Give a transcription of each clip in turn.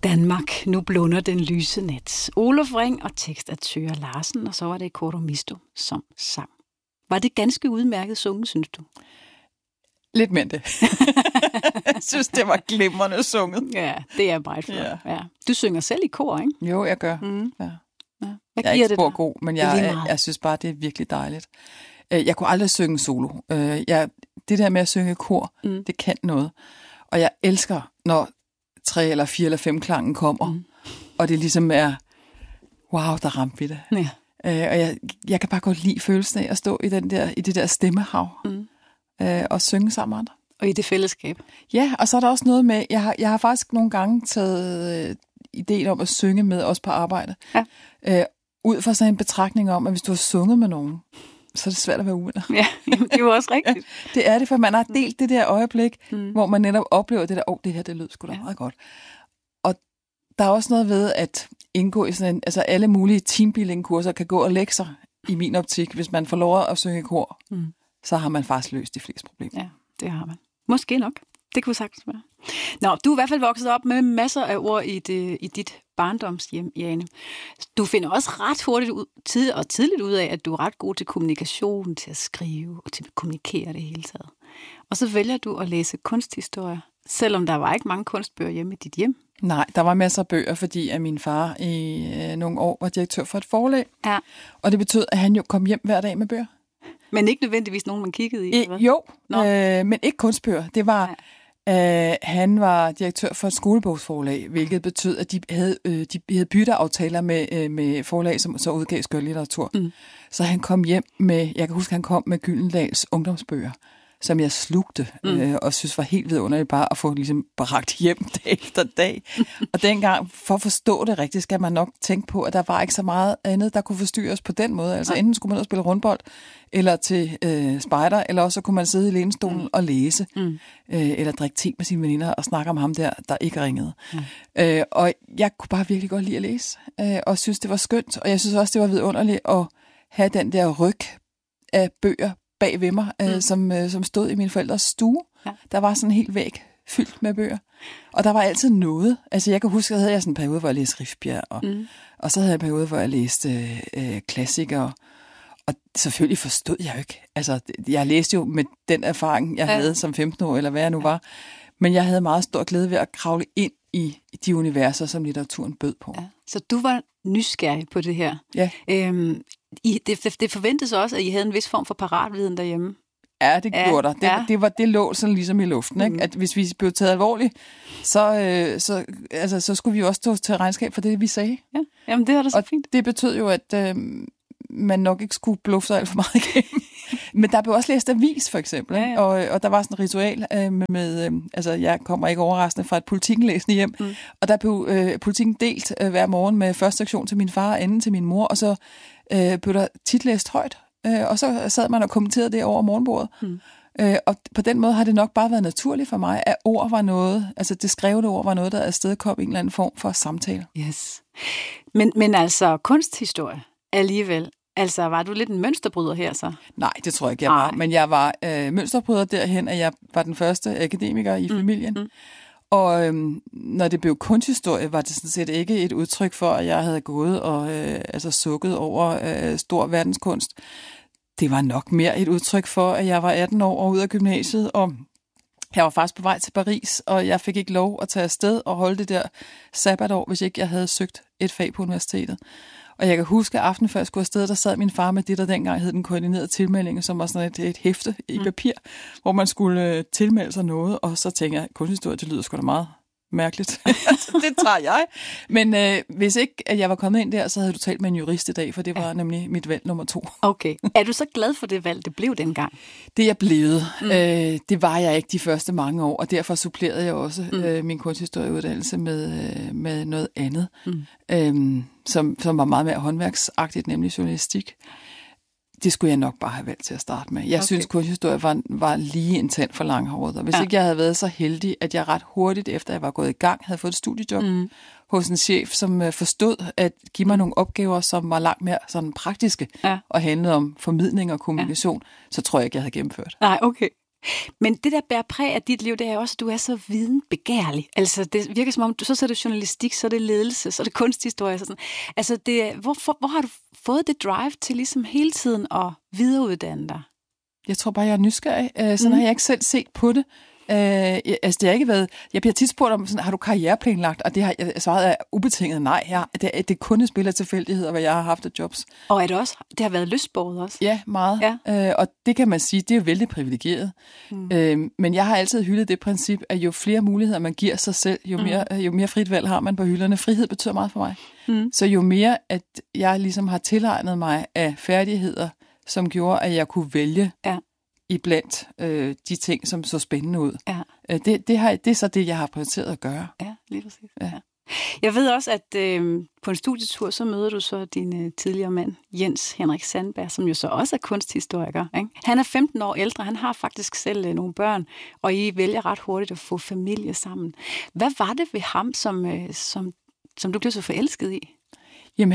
Danmark, nu blunder den lyse nat. Olof Ring og tekst af Thøger Larsen, og så var det Coro Misto som sang. Var det ganske udmærket sunget, synes du? Lidt mere det. Jeg synes, det var glimrende sunget. Ja, det er meget flot. Ja. Du synger selv i kor, ikke? Jo, jeg gør. Ja. Hvad jeg er ikke god, men jeg synes bare, det er virkelig dejligt. Jeg kunne aldrig synge solo. Det der med at synge i kor, det kan noget. Og jeg elsker, når 3 eller 4 eller 5 klangen kommer, og det ligesom er, wow, der ramte vi det. Ja. Og jeg kan bare godt lide følelsen af at stå i det der stemmehav og synge sammen med andre. Og i det fællesskab. Ja, og så er der også noget med, jeg har faktisk nogle gange taget ideen om at synge med os på arbejde. Ja. Ud fra sådan en betragtning om, at hvis du har sunget med nogen, så er det svært at være uvenner. Ja, det er jo også rigtigt. Det er det, for man har delt det der øjeblik, hvor man netop oplever det der, det her, det lød sgu da meget godt. Og der er også noget ved at indgå i sådan en, altså alle mulige teambuilding-kurser kan gå og lægge sig i min optik. Hvis man får lov at synge i kor, så har man faktisk løst de fleste problemer. Ja, det har man. Måske nok. Det kunne sagtens være. Nå, du er i hvert fald vokset op med masser af ord i dit barndomshjem, Jane. Du finder også ret hurtigt tidligt ud af, at du er ret god til kommunikation, til at skrive og til at kommunikere det hele taget. Og så vælger du at læse kunsthistorie, selvom der var ikke mange kunstbøger hjemme i dit hjem. Nej, der var masser af bøger, fordi at min far i nogle år var direktør for et forlag. Ja. Og det betød, at han jo kom hjem hver dag med bøger. Men ikke nødvendigvis nogen, man kiggede i? Jo, men ikke kunstbøger. Det var, han var direktør for et skolebogsforlag, hvilket betød, at de havde bytteaftaler med forlag, som så udgav skønlitteratur. Så han kom hjem med, jeg kan huske, han kom med Gyldendals ungdomsbøger, som jeg slugte og synes var helt vidunderligt bare at få ligesom bragt hjem dag efter dag. Og dengang, for at forstå det rigtigt, skal man nok tænke på, at der var ikke så meget andet, der kunne forstyrre os på den måde. Altså enten skulle man ud og spille rundbold, eller til spejder, eller også så kunne man sidde i lænestolen og læse, eller drikke te med sine veninder og snakke om ham der ikke ringede. Og jeg kunne bare virkelig godt lide at læse, og synes, det var skønt. Og jeg synes også, det var vidunderligt at have den der ryg af bøger bag ved mig, som stod i min forældres stue. Ja. Der var sådan en helt væg fyldt med bøger. Og der var altid noget. Altså jeg kan huske, at jeg havde sådan en periode, hvor jeg læste Rifbjerg, og så havde jeg en periode, hvor jeg læste klassikere. Og selvfølgelig forstod jeg jo ikke. Altså jeg læste jo med den erfaring, jeg havde som 15-år, eller hvad jeg nu var. Men jeg havde meget stor glæde ved at kravle ind i de universer, som litteraturen bød på. Ja. Så du var nysgerrig på det her. Ja. Det forventes også, at I havde en vis form for paratviden derhjemme. Ja, det gjorde der. Det lå sådan ligesom i luften, ikke? At hvis vi blev taget alvorligt, så skulle vi jo også stå til regnskab for det, vi sagde. Ja, jamen det er da så fint. Det betød jo, at man nok ikke skulle bluffe sig alt for meget igennem. Men der blev også læst avis, for eksempel. Ja. Og der var sådan et ritual med altså jeg kommer ikke overraskende fra et Politiken-læsende hjem, og der blev Politiken delt hver morgen med første sektion til min far og anden til min mor, og så blev der tit læst højt, og så sad man og kommenterede det over morgenbordet. Og på den måde har det nok bare været naturligt for mig, at ord var noget, altså det skrevne ord var noget, der afstedkom en eller anden form for samtale. Yes. Men altså kunsthistorie alligevel, altså var du lidt en mønsterbryder her så? Nej, det tror jeg ikke, jeg var. Men jeg var mønsterbryder derhen, at jeg var den første akademiker i familien. Og når det blev kunsthistorie, var det sådan set ikke et udtryk for, at jeg havde gået og sukket over stor verdenskunst. Det var nok mere et udtryk for, at jeg var 18 år og ude af gymnasiet, og jeg var faktisk på vej til Paris, og jeg fik ikke lov at tage afsted og holde det der sabbatår, hvis ikke jeg havde søgt et fag på universitetet. Og jeg kan huske, at aftenen før jeg skulle afsted, der sad min far med det, der dengang hed den koordinerede tilmelding, som var sådan et hæfte i papir, hvor man skulle tilmelde sig noget. Og så tænkte jeg, kunsthistorie, det lyder sgu da meget mærkeligt. Det tager jeg. Men hvis ikke at jeg var kommet ind der, så havde du talt med en jurist i dag, for det var nemlig mit valg nummer 2. Okay. Er du så glad for det valg, det blev dengang? Det er jeg blevet. Det var jeg ikke de første mange år, og derfor supplerede jeg også min kunsthistorieuddannelse med noget andet, som var meget mere håndværksagtigt, nemlig journalistik. Det skulle jeg nok bare have valgt til at starte med. Jeg synes, kunsthistorie var lige en tand for langhåret. Og hvis ikke jeg havde været så heldig, at jeg ret hurtigt, efter jeg var gået i gang, havde fået et studiejob hos en chef, som forstod at give mig nogle opgaver, som var langt mere sådan praktiske og handlede om formidling og kommunikation, så tror jeg ikke, jeg havde gennemført. Nej, okay. Men det, der bærer præg af dit liv, det er også, at du er så videnbegærlig. Altså, det virker som om, så er det journalistik, så er det ledelse, så er det kunsthistorie. Så sådan. Altså, hvor har du fået det drive til ligesom hele tiden at videreuddanne dig? Jeg tror bare, jeg er nysgerrig. Sådan har jeg ikke selv set på det. Altså, det har ikke været... Jeg bliver tit spurgt om, sådan, har du karriereplanlagt? Og det har svaret er ubetinget nej. Det er kun et spil af tilfældigheder, hvad jeg har haft af jobs. Og er det også? Det har været lystbåret også? Ja, meget. Ja. Og det kan man sige, det er jo vældig privilegeret. Men jeg har altid hyldet det princip, at jo flere muligheder man giver sig selv, jo mere frit valg har man på hylderne. Frihed betyder meget for mig. Så jo mere, at jeg ligesom har tilegnet mig af færdigheder, som gjorde, at jeg kunne vælge iblandt de ting, som så spændende ud. Ja. Det er så det, jeg har prioriteret at gøre. Ja, lige præcis. Ja. Jeg ved også, at på en studietur, så møder du så din tidligere mand, Jens Henrik Sandberg, som jo så også er kunsthistoriker. Ikke? Han er 15 år ældre, han har faktisk selv nogle børn, og I vælger ret hurtigt at få familie sammen. Hvad var det ved ham, som du blev så forelsket i? Jamen,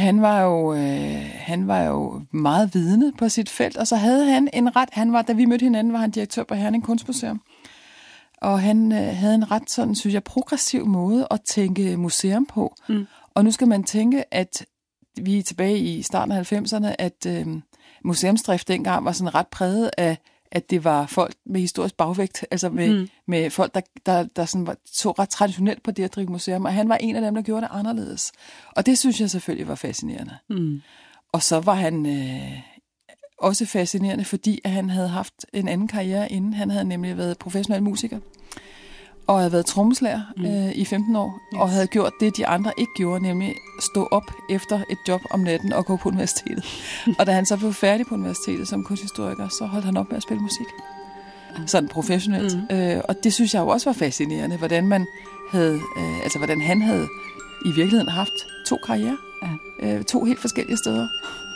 han var jo meget vidende på sit felt, og så havde han en ret, da vi mødte hinanden, var han direktør på Herning Kunstmuseum. Og han havde en ret sådan, synes jeg, progressiv måde at tænke museum på. Og nu skal man tænke, at vi er tilbage i starten af 90'erne, at museumsdrift dengang var sådan ret præget af, at det var folk med historisk bagvægt, altså med folk, der sådan så ret traditionelt på det at drive museum, og han var en af dem, der gjorde det anderledes. Og det synes jeg selvfølgelig var fascinerende. Og så var han også fascinerende, fordi at han havde haft en anden karriere inden. Han havde nemlig været professionel musiker, og havde været trommeslager i 15 år, og havde gjort det, de andre ikke gjorde, nemlig stå op efter et job om natten og gå på universitetet. Og da han så blev færdig på universitetet som kunsthistoriker, så holdt han op med at spille musik. Sådan professionelt. Og det synes jeg jo også var fascinerende, hvordan hvordan han havde i virkeligheden haft 2 karrierer. 2 helt forskellige steder.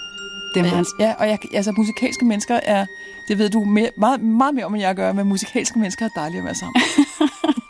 Og musikalske mennesker er, det ved du meget mere om, end jeg gør, men musikalske mennesker er dejlige at være sammen.